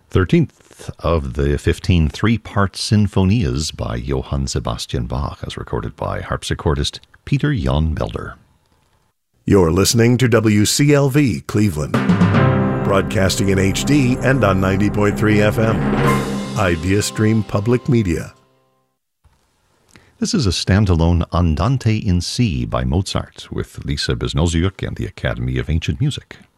13th of the 15 three-part sinfonias by Johann Sebastian Bach, as recorded by harpsichordist Peter Jan Belder. You're listening to WCLV Cleveland, broadcasting in HD and on 90.3 FM. Idea Public Media. This is a standalone Andante in C by Mozart with Lisa Biznoziuk and the Academy of Ancient Music.